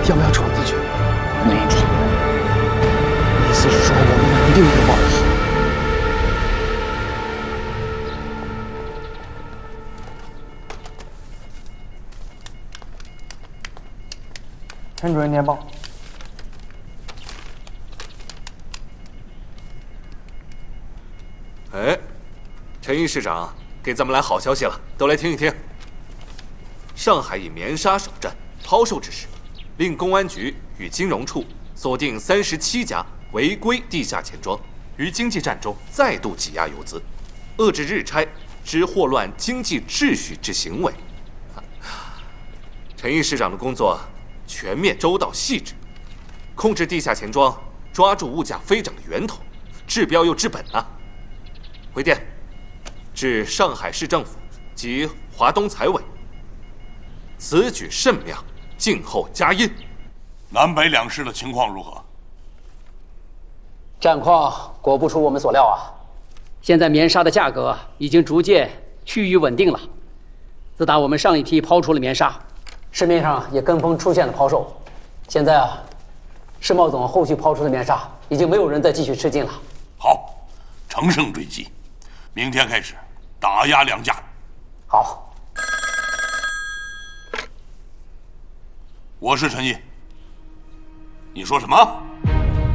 要不要闯进去？ 没闯。 意思是说我们一定会报仇。陈主任电报。 哎，陈毅市长给咱们来好消息了，都来听一听。上海以棉纱首战抛售之势，令公安局与金融处锁定37家违规地下钱庄，于经济战中再度挤压游资，遏制日差之祸乱经济秩序之行为。陈毅市长的工作全面周到细致，控制地下钱庄，抓住物价飞涨的源头，治标又治本啊！回电，致上海市政府及华东财委。此举甚妙，静候佳音。 南北两市的情况如何？ 战况果不出我们所料啊！现在棉纱的价格已经逐渐趋于稳定了。自打我们上一批抛出了棉纱，市面上也跟风出现了抛售。现在啊，世贸总后续抛出的棉纱已经没有人再继续吃进了。 好，乘胜追击，明天开始打压两家。 好。 我是陈毅。你说什么？